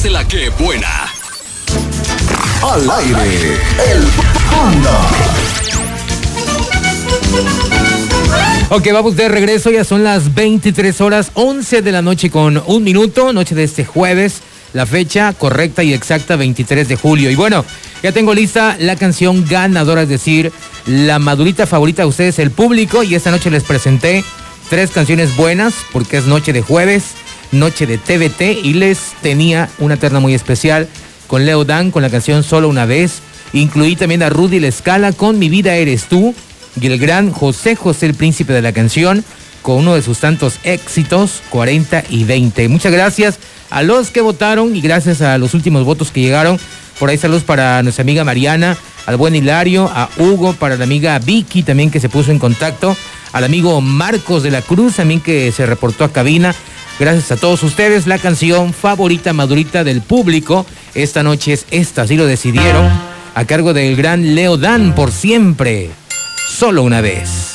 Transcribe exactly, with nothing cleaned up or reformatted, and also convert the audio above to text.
de la que buena. Al aire, el Panda. Ok, vamos de regreso, ya son las veintitrés horas, once de la noche con un minuto, noche de este jueves, la fecha correcta y exacta, veintitrés de julio. Y bueno, ya tengo lista la canción ganadora, es decir, la madurita favorita de ustedes, el público, y esta noche les presenté tres canciones buenas, porque es noche de jueves, noche de T V T, y les tenía una terna muy especial con Leo Dan, con la canción Solo Una Vez. Incluí también a Rudy La Escala con Mi Vida Eres Tú, y el gran José José, el príncipe de la canción, con uno de sus tantos éxitos, cuarenta y veinte. Muchas gracias a los que votaron y gracias a los últimos votos que llegaron. Por ahí saludos para nuestra amiga Mariana, al buen Hilario, a Hugo, para la amiga Vicky también que se puso en contacto, al amigo Marcos de la Cruz también que se reportó a cabina. Gracias a todos ustedes. La canción favorita madurita del público esta noche es esta, así lo decidieron, a cargo del gran Leo Dan, Por Siempre, Solo Una Vez.